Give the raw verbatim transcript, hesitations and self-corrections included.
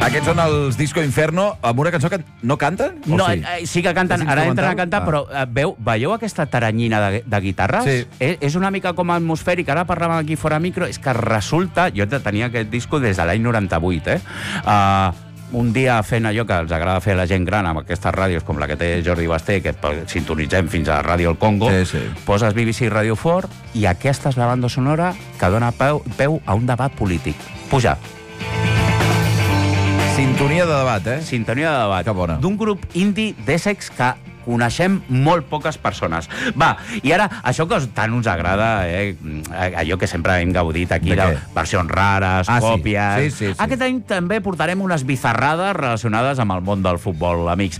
Aquests són els Disco Inferno, amb una cançó que no canten? O No, sí? eh, sí que canten, ara entren a cantar, Ah. però eh, veu, veieu aquesta taranyina de, de guitarres? Sí. És, és una mica com atmosfèric, ara parlàvem aquí fora micro, és que resulta... Jo tenia aquest disco des de l'any noranta-vuit, eh? Uh, un dia fent allò que els agrada fer la gent gran amb aquestes ràdios com la que té Jordi Basté, que sintonitzem fins a Ràdio El Congo, Sí, sí. poses B B C Radio Fort i aquesta és la banda sonora que dona peu, peu a un debat polític. Puja. Sintonia de debat, eh? Sintonia de debat. Que bona. D'un grup indie d'Essex que coneixem molt poques persones. Va, i ara, això que tant us agrada, eh, allò que sempre hem gaudit aquí, De de, què? versions rares, Ah, sí. còpies... Sí, sí, sí. Aquest any també portarem unes bizarrades relacionades amb el món del futbol, amics.